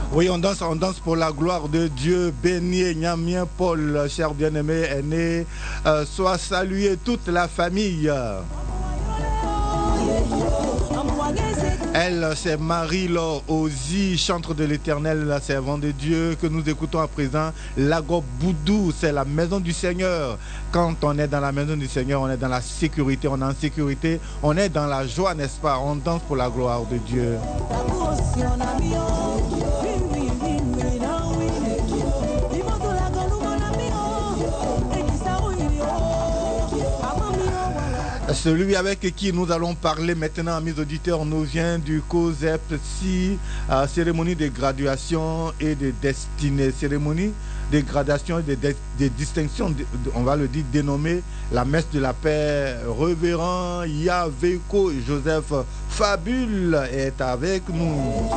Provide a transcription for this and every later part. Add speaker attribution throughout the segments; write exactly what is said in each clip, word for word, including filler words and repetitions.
Speaker 1: Oui, on danse, on danse pour la gloire de Dieu. Béni Nyamien Paul, cher bien-aimé, est né. Euh, soit salué toute la famille. Elle, c'est Marie-Laure Ozi, chantre de l'Éternel, la servante de Dieu, que nous écoutons à présent. Lago Boudou, c'est la maison du Seigneur. Quand on est dans la maison du Seigneur, on est dans la sécurité, on est en sécurité, on est dans la joie, n'est-ce pas? On danse pour la gloire de Dieu. Celui avec qui nous allons parler maintenant, amis auditeurs, nous vient du COSEPSI, euh, cérémonie de graduation et de destinée. Cérémonie de graduation et de, de, de distinction, de, de, on va le dire, dénommée la messe de la paix. Révérend Yaveko Joseph Fabule est avec nous.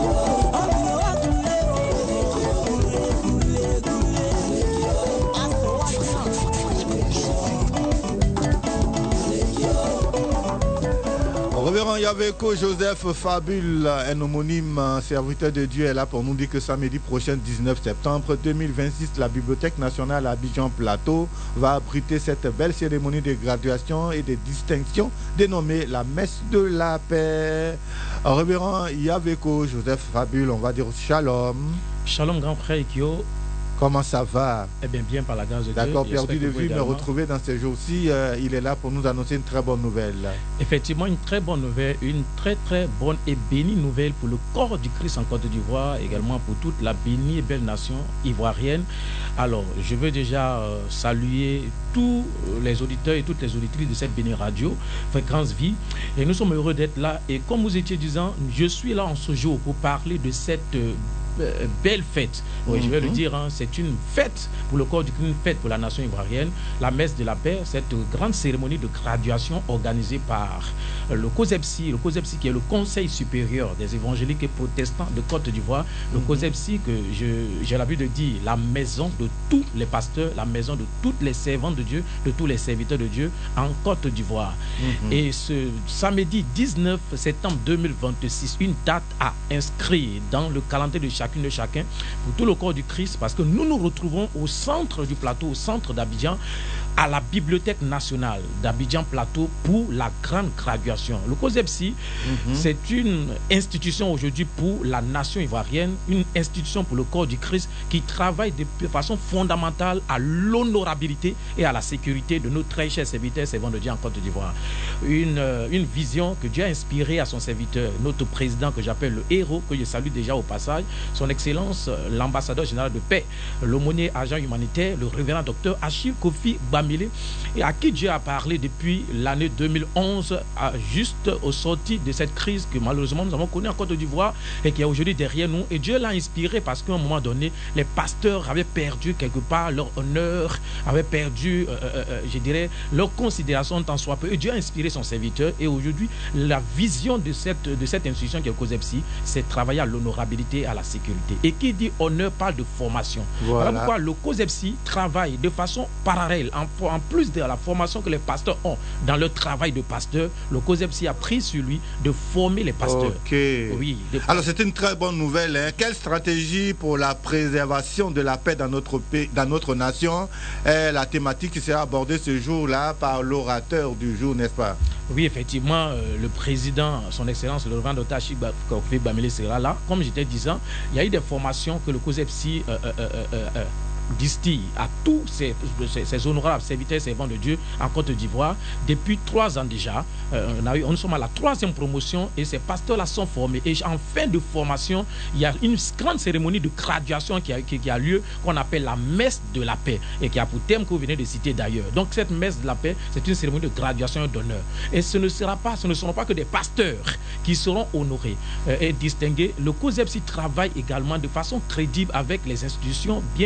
Speaker 1: Révérend Yaveko Joseph Fabule, un homonyme serviteur de Dieu, est là pour nous dire que samedi prochain, dix-neuf septembre deux mille vingt-six, la Bibliothèque nationale à Abidjan Plateau va abriter cette belle cérémonie de graduation et de distinction dénommée la messe de la paix. Révérend Yaveko Joseph Fabule, on va dire shalom.
Speaker 2: Shalom grand frère Ikio.
Speaker 1: Comment ça va?
Speaker 2: Eh bien, bien par la grâce de Dieu.
Speaker 1: D'accord, perdu de vue, me retrouver dans ces jours-ci. Euh, il est là pour nous annoncer une très bonne nouvelle.
Speaker 2: Effectivement, une très bonne nouvelle, une très très bonne et bénie nouvelle pour le corps du Christ en Côte d'Ivoire, également pour toute la bénie et belle nation ivoirienne. Alors, je veux déjà euh, saluer tous les auditeurs et toutes les auditrices de cette bénie radio, Fréquence Vie. Et nous sommes heureux d'être là. Et comme vous étiez disant, je suis là en ce jour pour parler de cette euh, Euh, belle fête. Oui, mm-hmm. Je vais le dire, hein, c'est une fête pour le corps du Christ, une fête pour la nation ivoirienne. La messe de la paix, cette grande cérémonie de graduation organisée par euh, le COSEPSI, le COSEPSI qui est le Conseil supérieur des évangéliques et protestants de Côte d'Ivoire, le mm-hmm. COSEPSI que j'ai l'habitude de dire, la maison de tous les pasteurs, la maison de toutes les servantes de Dieu, de tous les serviteurs de Dieu en Côte d'Ivoire. Mm-hmm. Et ce samedi dix-neuf septembre deux mille vingt-six, une date à inscrire dans le calendrier de chacune de chacun, pour tout le corps du Christ, parce que nous nous retrouvons au centre du plateau, au centre d'Abidjan, à la Bibliothèque nationale d'Abidjan Plateau pour la grande graduation. Le COSEPSI, mm-hmm. c'est une institution aujourd'hui pour la nation ivoirienne, une institution pour le corps du Christ qui travaille de façon fondamentale à l'honorabilité et à la sécurité de nos très chers serviteurs, servants de Dieu en Côte d'Ivoire. Une, euh, une vision que Dieu a inspirée à son serviteur, notre président que j'appelle le héros, que je salue déjà au passage, son excellence, l'ambassadeur général de paix, l'aumônier agent humanitaire, le révérend docteur Achille Kofi Bamile, et à qui Dieu a parlé depuis l'année deux mille onze, à, juste au sorti de cette crise que malheureusement nous avons connue en Côte d'Ivoire et qui est aujourd'hui derrière nous. Et Dieu l'a inspiré parce qu'à un moment donné, les pasteurs avaient perdu quelque part leur honneur, avaient perdu, euh, euh, je dirais, leur considération tant soit peu. Et Dieu a inspiré son serviteur. Et aujourd'hui, la vision de cette, de cette institution qui est le COSEPSI, c'est travailler à l'honorabilité, à la sécurité. Et qui dit honneur parle de formation. Voilà, voilà pourquoi le COSEPSI travaille de façon parallèle, en, en plus de la formation que les pasteurs ont dans leur travail de pasteur. Le COSEPSI a pris sur lui de former les pasteurs.
Speaker 1: Ok. Oui, alors c'est une très bonne nouvelle. Hein. Quelle stratégie pour la préservation de la paix dans notre pays, dans notre nation est la thématique qui sera abordée ce jour-là par l'orateur du jour, n'est-ce pas?
Speaker 2: Oui, effectivement, euh, le président, son excellence, le révérend docteur Achille Kofi Bamile sera là. Comme j'étais disant, il y a eu des formations que le COSEPSI euh, euh, euh, euh, distille à tous ces, ces, ces honorables serviteurs et servants de Dieu en Côte d'Ivoire depuis trois ans déjà. Euh, on a eu, on sommes à la troisième promotion et ces pasteurs-là sont formés. Et en fin de formation, il y a une grande cérémonie de graduation qui a, qui, qui a lieu, qu'on appelle la messe de la paix et qui a pour thème que vous venez de citer d'ailleurs. Donc cette messe de la paix, c'est une cérémonie de graduation et d'honneur. Et ce ne sera pas, ce ne seront pas que des pasteurs qui seront honorés euh, et distingués. Le COSEPSI travaille également de façon crédible avec les institutions bien crédibles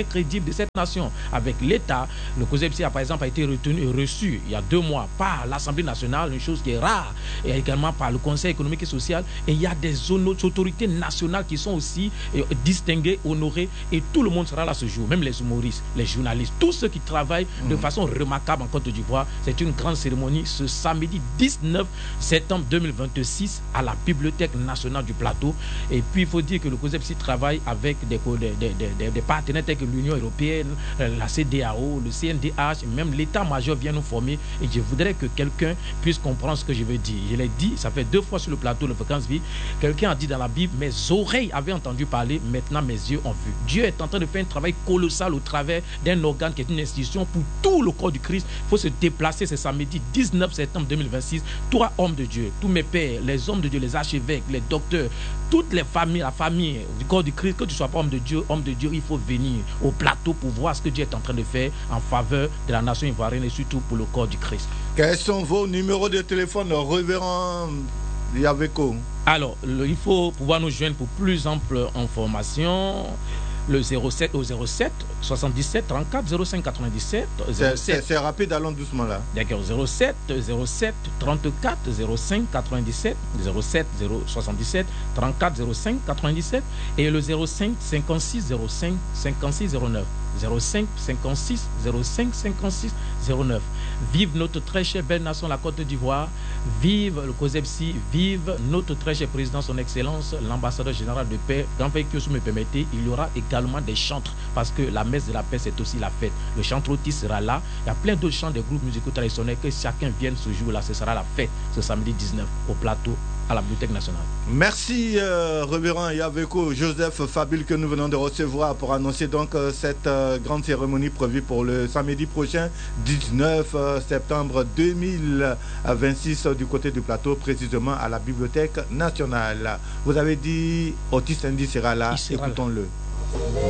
Speaker 2: de cette nation. Avec l'État, le COSEPSI a par exemple a été retenu et reçu il y a deux mois par l'Assemblée nationale, une chose qui est rare, et également par le Conseil économique et social. Et il y a des autorités nationales qui sont aussi euh, distinguées, honorées, et tout le monde sera là ce jour, même les humoristes, les journalistes, tous ceux qui travaillent mmh. de façon remarquable en Côte d'Ivoire. C'est une grande cérémonie ce samedi dix-neuf septembre deux mille vingt-six à la Bibliothèque nationale du Plateau. Et puis il faut dire que le COSEPSI travaille avec des, des, des, des, des partenaires tels que l'Union européenne, la C D A O, le C N D H, même l'état-major vient nous former. Et je voudrais que quelqu'un puisse comprendre ce que je veux dire. Je l'ai dit, ça fait deux fois sur le plateau, le Fréquence Vie. Quelqu'un a dit dans la Bible, mes oreilles avaient entendu parler, maintenant mes yeux ont vu. Dieu est en train de faire un travail colossal au travers d'un organe qui est une institution pour tout le corps du Christ. Il faut se déplacer ce samedi dix-neuf septembre deux mille vingt-six. Toi, homme de Dieu, tous mes pères, les hommes de Dieu, les archevêques, les docteurs, toutes les familles, la famille du corps du Christ, que tu ne sois pas homme de Dieu, homme de Dieu, il faut venir au plateau pour voir ce que Dieu est en train de faire en faveur de la nation ivoirienne et surtout pour le corps du Christ.
Speaker 1: Quels sont vos numéros de téléphone, révérend Yaveko? Alors,
Speaker 2: le, il faut pouvoir nous joindre pour plus ample information. Le zéro sept au zéro sept soixante-dix-sept trente-quatre zéro cinq quatre-vingt-dix-sept.
Speaker 1: C'est rapide, allons doucement là.
Speaker 2: D'accord, zéro sept zéro sept trente-quatre zéro cinq quatre-vingt-dix-sept, zéro sept zéro soixante-dix-sept trente-quatre zéro cinq quatre-vingt-dix-sept et le zéro cinq cinquante-six zéro cinq cinquante-six zéro neuf. zéro cinq cinquante-six zéro cinq cinquante-six zéro neuf. Vive notre très chère belle nation, la Côte d'Ivoire. Vive le COSEPSI. Vive notre très cher président, son excellence, l'ambassadeur général de paix. Grand Père, que vous me permettez, il y aura également des chantres parce que la messe de la paix, c'est aussi la fête. Le chantre autiste sera là. Il y a plein d'autres chants des groupes musicaux traditionnels. Que chacun vienne ce jour-là. Ce sera la fête ce samedi dix-neuf au plateau à la Bibliothèque nationale.
Speaker 1: Merci, euh, révérend Yaveko Joseph Fabule, que nous venons de recevoir pour annoncer donc euh, cette euh, grande cérémonie prévue pour le samedi prochain, dix-neuf septembre deux mille vingt-six, euh, du côté du plateau, précisément à la Bibliothèque nationale. Vous avez dit Otis Andy sera là, écoutons-le.